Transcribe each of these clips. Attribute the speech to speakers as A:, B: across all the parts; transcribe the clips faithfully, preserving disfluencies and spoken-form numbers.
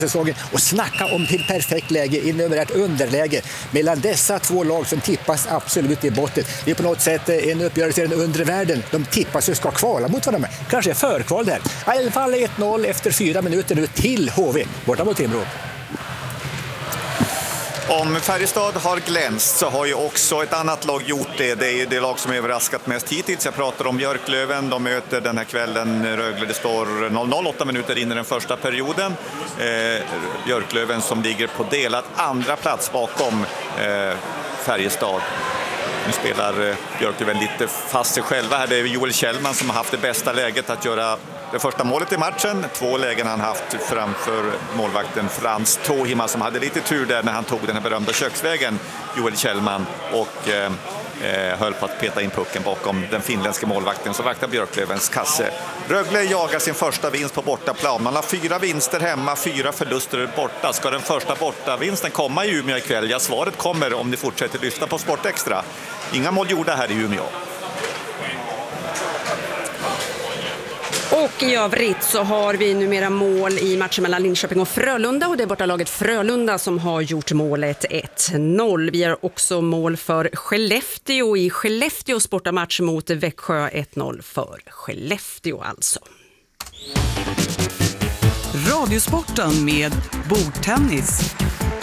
A: säsongen och snacka om till perfekt läge in över ett underläge mellan dessa två lag som tippas absolut i botten. Det är på något sätt en uppgörelse i den undre världen. De tippas och ska kvala mot varandra. Kanske är förkval där. I alla fall ett noll efter fyra minuter nu till H V borta mot Timrå.
B: Om Färjestad har glänst så har ju också ett annat lag gjort det. Det är ju det lag som överraskat mest hittills. Jag pratar om Björklöven. De möter den här kvällen Rögle. Det står noll noll åtta minuter in i den första perioden. Eh, Björklöven som ligger på delat andra plats bakom eh, Färjestad. Nu spelar eh, Björklöven lite fast sig själva här. Det är Joel Kjellman som har haft det bästa läget att göra det första målet i matchen. Två lägen han haft framför målvakten Frans Tohima som hade lite tur där när han tog den här berömda köksvägen, Joel Kjellman, och eh, höll på att peta in pucken bakom den finländska målvakten som vaktar Björklövens kasse. Rögle jagar sin första vinst på bortaplan. Man har fyra vinster hemma, fyra förluster borta. Ska den första bortavinsten komma i Umeå ikväll? Ja, svaret kommer om ni fortsätter lyssna på Sport Extra. Inga mål gjorda här i Umeå.
C: Och i övrigt så har vi numera mål i matchen mellan Linköping och Frölunda, och det är bortalaget Frölunda som har gjort målet ett noll. Vi har också mål för Skellefteå i Skellefteås bortamatch mot Växjö, ett noll för Skellefteå alltså.
D: Radiosporten med bordtennis.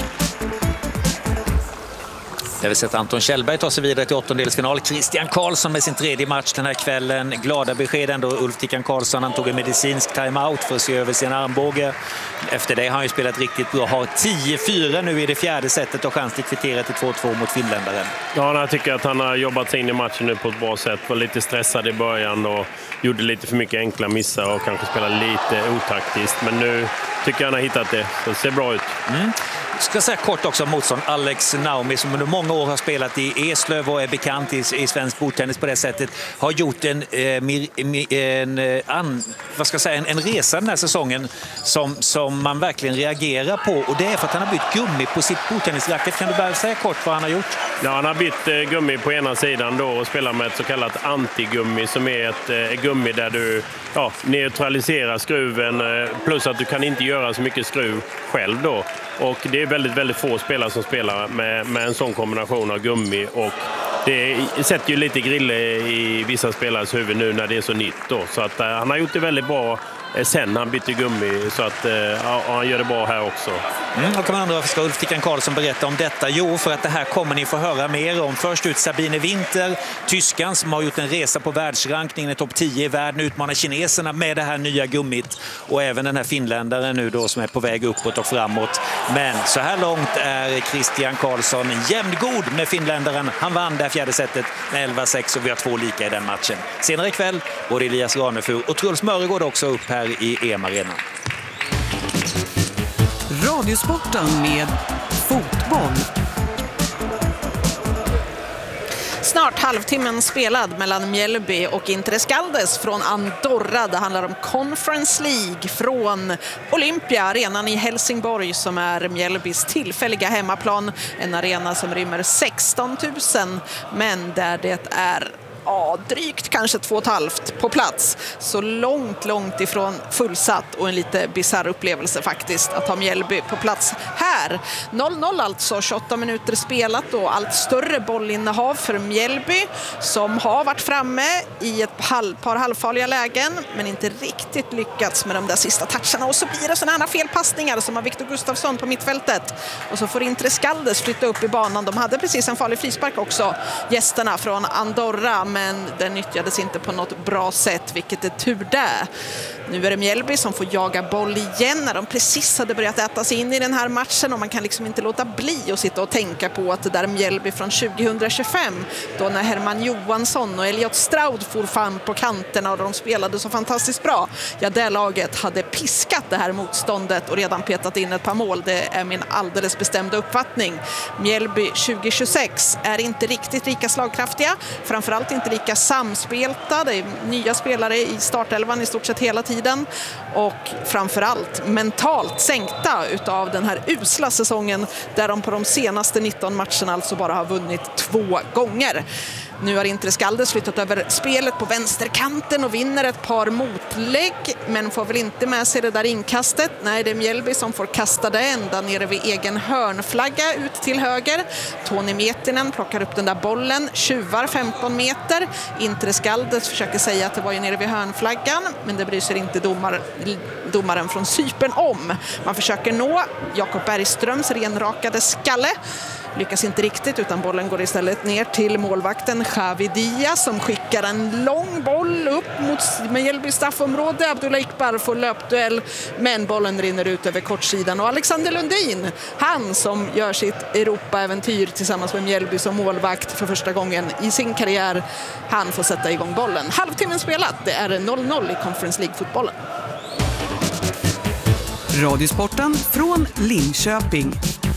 E: Där vi sett Anton Kjellberg ta sig vidare till åttondelsfinal. Christian Karlsson med sin tredje match den här kvällen. Glada besked ändå. Ulf Tickan Karlsson, han tog en medicinsk timeout för att se över sin armbåge. Efter det har han ju spelat riktigt bra. Har tio fyra nu i det fjärde setet och chans till kvittera till två två mot finländaren.
F: Ja, jag tycker att han har jobbat sig in i matchen nu på ett bra sätt. Var lite stressad i början och gjorde lite för mycket enkla missar och kanske spelade lite otaktiskt. Men nu tycker jag han har hittat det. Så det ser bra ut.
E: Mm. Jag ska säga kort också om motstånd. Alex Naumi som under många år har spelat i Eslöv och är bekant i, i svensk bordtennis på det sättet, har gjort en, eh, mir, en, eh, an, vad ska jag säga, en, en resa den här säsongen som, som man verkligen reagerar på, och det är för att han har bytt gummi på sitt bordtennisracket. Kan du bara säga kort vad han har gjort?
F: Ja, han har bytt eh, gummi på ena sidan då och spelar med ett så kallat antigummi som är ett eh, gummi där du ja, neutraliserar skruven eh, plus att du kan inte göra så mycket skruv själv då. Och det är väldigt, väldigt få spelare som spelar med, med en sån kombination av gummi, och det sätter ju lite grille i vissa spelares huvud nu när det är så nytt då. Så att uh, han har gjort det väldigt bra eh, sen han bytte gummi, så att uh, ja, han gör det bra här också.
E: Mm, och kan man undra varför ska Ulf Tickan Karlsson berätta om detta? Jo, för att det här kommer ni få höra mer om. Först ut Sabine Winter, tyskan som har gjort en resa på världsrankningen, topp tio i världen, utmanar kineserna med det här nya gummit, och även den här finländaren nu då som är på väg uppåt och framåt. Men så här långt är Christian Karlsson jämngod med finländaren. Han vann det fjärde setet med elva sex och vi har två lika i den matchen. Senare ikväll både Elias Ranefur och Truls Mörregård också upp här i E M-arenan.
D: Radiosporten med fotboll.
G: Snart halvtimmen spelad mellan Mjällby och Inter Escaldes från Andorra. Det handlar om Conference League från Olympia, arenan i Helsingborg som är Mjällbys tillfälliga hemmaplan. En arena som rymmer sexton tusen, men där det är ja, drygt kanske två och ett halvt på plats. Så långt, långt ifrån fullsatt, och en lite bizarr upplevelse faktiskt att ha Mjällby på plats här. noll noll alltså, tjugoåtta minuter spelat och allt större bollinnehav för Mjällby som har varit framme i ett halv, par halvfarliga lägen men inte riktigt lyckats med de där sista toucherna. Och så blir det sådana här felpassningar som har Victor Gustafsson på mittfältet. Och så får Inter Escaldes flytta upp i banan. De hade precis en farlig frispark också, gästerna från Andorra, men den nyttjades inte på något bra sätt, vilket är tur där. Nu är det Mjällby som får jaga boll igen när de precis hade börjat äta sig in i den här matchen, och man kan liksom inte låta bli att sitta och tänka på att det där Mjällby från tjugohundratjugofem, då när Herman Johansson och Elliot Stroud for fram på kanterna och de spelade så fantastiskt bra. Ja, det laget hade piskat det här motståndet och redan petat in ett par mål. Det är min alldeles bestämda uppfattning. Mjällby tjugohundratjugosex är inte riktigt lika slagkraftiga, framförallt inte lika samspelta. Det är nya spelare i startelvan i stort sett hela tiden, och framförallt mentalt sänkta utav den här usla säsongen där de på de senaste nitton matcherna alltså bara har vunnit två gånger. Nu har Inter Skaldes flyttat över spelet på vänsterkanten och vinner ett par motlägg, men får väl inte med sig det där inkastet. Nej, det är Mjällby som får kasta det ända nere vid egen hörnflagga ut till höger. Toni Mietinen plockar upp den där bollen, tjuvar femton meter. Inter Skaldes försöker säga att det var ju nere vid hörnflaggan, men det bryr sig inte domar, domaren från Cypern om. Man försöker nå Jakob Bergströms renrakade skalle. Lyckas inte riktigt, utan bollen går istället ner till målvakten Xavi Diaz som skickar en lång boll upp mot Mjällby straffområde. Abdullah Ikbar får löpduell, men bollen rinner ut över kortsidan. Och Alexander Lundin, han som gör sitt Europa-äventyr tillsammans med Mjällby som målvakt för första gången i sin karriär, han får sätta igång bollen. Halvtimmen spelat, det är noll noll i Conference League-fotbollen.
D: Radiosporten från Linköping.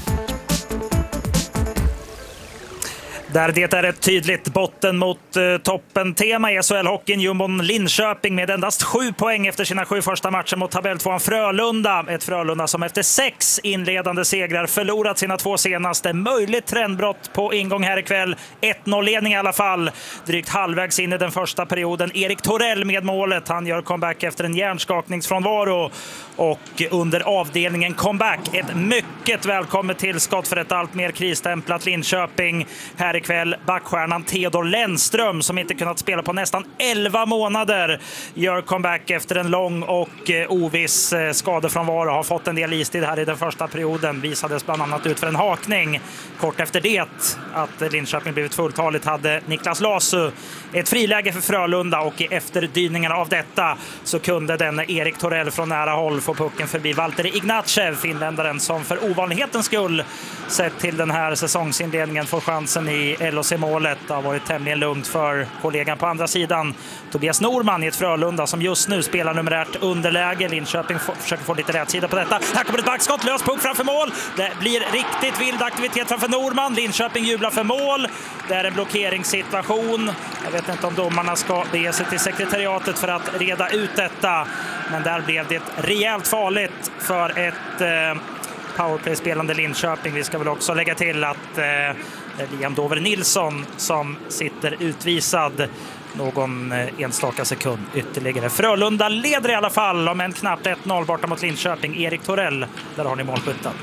H: Där det är ett tydligt botten mot eh, toppen-tema i S H L-hockeyn. Jumbon Linköping med endast sju poäng efter sina sju första matcher mot tabelltvåan Frölunda. Ett Frölunda som efter sex inledande segrar förlorat sina två senaste. Möjligt trendbrott på ingång här ikväll. ett noll-ledning i alla fall. Drygt halvvägs in i den första perioden. Erik Torell med målet. Han gör comeback efter en hjärnskakningsfrånvaro. Och under avdelningen comeback. Ett mycket välkommet tillskott för ett allt mer kristämplat Linköping. Här ikväll backstjärnan Theodor Lennström som inte kunnat spela på nästan elva månader gör comeback efter en lång och oviss skadefrånvaro. Har fått en del istid här i den första perioden. Visades bland annat ut för en hakning. Kort efter det att Linköping blivit fulltaligt hade Niklas Lasu ett friläge för Frölunda, och i efterdyningarna av detta så kunde den Erik Torell från nära håll få pucken förbi Valtteri Ignatjev, finländaren som för ovanlighetens skull sett till den här säsongsinledningen får chansen i L O C-målet. Det har varit tämligen lugnt för kollegan på andra sidan, Tobias Norman, i ett Frölunda som just nu spelar numerärt underläge. Linköping försöker få lite rätt sida på detta. Här kommer ett backskott, lös puck framför mål. Det blir riktigt vild aktivitet framför Norman. Linköping jublar för mål. Det är en blockeringssituation. Jag vet inte om domarna ska bege sig till sekretariatet för att reda ut detta. Men där blev det rejält farligt för ett eh, powerplay-spelande Linköping. Vi ska väl också lägga till att eh, det är Liam Dover Nilsson som sitter utvisad någon enstaka sekund ytterligare. Frölunda leder i alla fall om en knappt ett noll borta mot Linköping. Erik Torell, där har ni målskytten.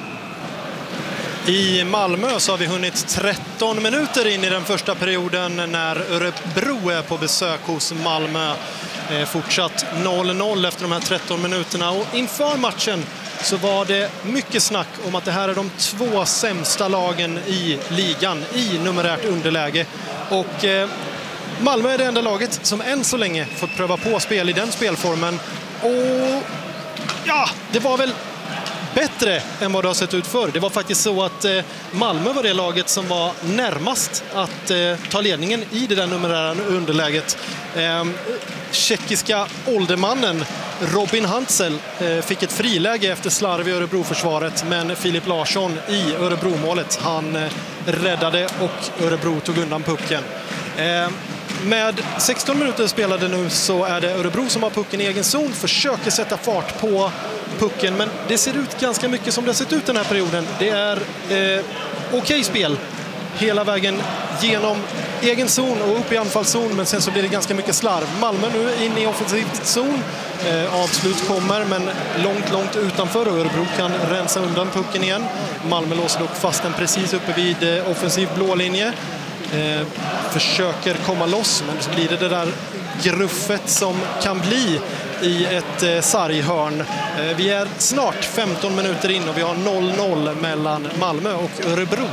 I: I Malmö så har vi hunnit tretton minuter in i den första perioden när Örebro är på besök hos Malmö. Eh, fortsatt noll noll efter de här tretton minuterna, och inför matchen så var det mycket snack om att det här är de två sämsta lagen i ligan i numerärt underläge. Och eh, Malmö är det enda laget som än så länge fått pröva på spel i den spelformen. Och ja, det var väl bättre än vad det har sett ut förr. Det var faktiskt så att eh, Malmö var det laget som var närmast att eh, ta ledningen i det där numerära underläget. Eh, tjeckiska åldermannen Robin Hantzell eh, fick ett friläge efter slarv i Örebro-försvaret, men Filip Larsson i Örebro-målet, han eh, räddade och Örebro tog undan pucken. Eh, Med sexton minuter spelade nu så är det Örebro som har pucken i egen zon, försöker sätta fart på pucken, men det ser ut ganska mycket som det har sett ut den här perioden. Det är eh, okej okay spel hela vägen genom egen zon och upp i anfallszon, men sen så blir det ganska mycket slarv. Malmö nu in i offensiv zon. Eh, avslut kommer, men långt, långt utanför. Örebro kan rensa undan pucken igen. Malmö låser dock fast den precis uppe vid eh, offensiv blålinje. Eh, försöker komma loss, men så blir det det där gruffet som kan bli i ett eh, sarghörn. Eh, vi är snart femton minuter in och vi har noll noll mellan Malmö och Örebro.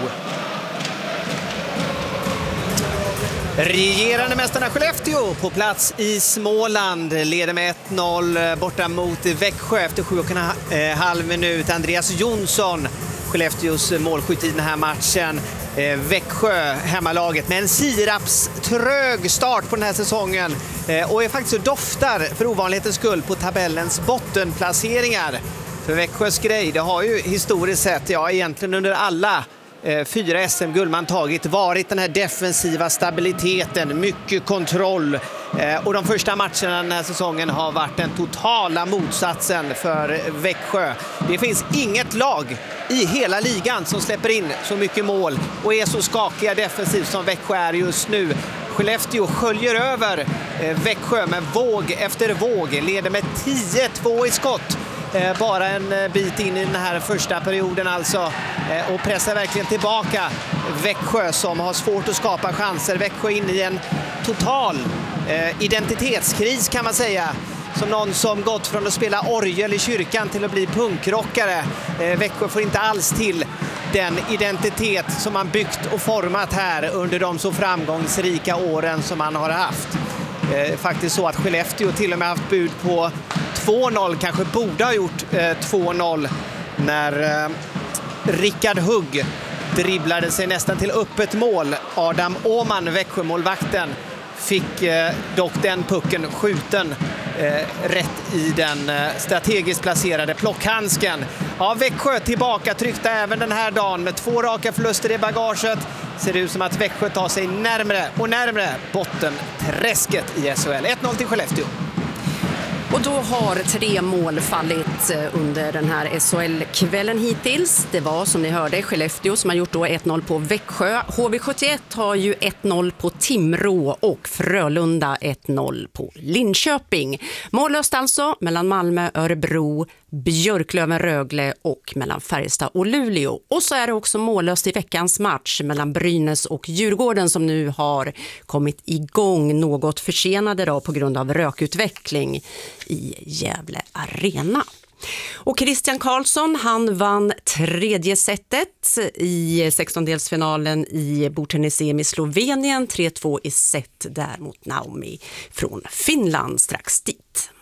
J: Regerande mästarna Skellefteå på plats i Småland leder med ett noll borta mot Växjö efter sju och en halv minut. Andreas Jonsson, Skellefteås målskytt i den här matchen. Eh, Växjö, hemmalaget, med en siraps trög start på den här säsongen eh, och är faktiskt så doftar för ovanlighetens skull på tabellens bottenplaceringar. För Växjös grej, det har ju historiskt sett, ja egentligen under alla eh, fyra S M-guld man tagit, varit den här defensiva stabiliteten, mycket kontroll, Och de första matcherna den här säsongen har varit den totala motsatsen för Växjö. Det finns inget lag i hela ligan som släpper in så mycket mål och är så skakiga defensivt som Växjö är just nu. Skellefteå sköljer över Växjö med våg efter våg, leder med tio två i skott. Bara en bit in i den här första perioden alltså, och pressar verkligen tillbaka Växjö som har svårt att skapa chanser. Växjö in i en total identitetskris kan man säga. Som någon som gått från att spela orgel i kyrkan till att bli punkrockare. Växjö får inte alls till den identitet som man byggt och format här under de så framgångsrika åren som man har haft. Eh, faktiskt så att Skellefteå till och med haft bud på två noll, kanske borde ha gjort eh, två noll när eh, Rickard Hugg dribblade sig nästan till öppet mål. Adam Åman, Växjömålvakten, fick eh, dock den pucken skjuten eh, rätt i den eh, strategiskt placerade plockhandsken. Ja, Växjö tillbaka tryckta även den här dagen med två raka förluster i bagaget. Ser det ut som att Växjö tar sig närmare och närmare bottenträsket i S H L. ett noll till Skellefteå.
C: Och då har tre mål fallit under den här S H L-kvällen hittills. Det var som ni hörde Skellefteå som har gjort då ett noll på Växjö. H V sjuttioett har ju ett noll på Timrå och Frölunda ett noll på Linköping. Mållöst alltså mellan Malmö, Örebro, Björklöven, Rögle och mellan Färjestad och Luleå. Och så är det också mållöst i veckans match mellan Brynäs och Djurgården som nu har kommit igång något försenade då på grund av rökutveckling i Gävle Arena. Och Christian Karlsson, han vann tredje setet i sextondelsfinalen i bordtennis-E M i Slovenien. tre två i set där mot Naomi från Finland strax dit.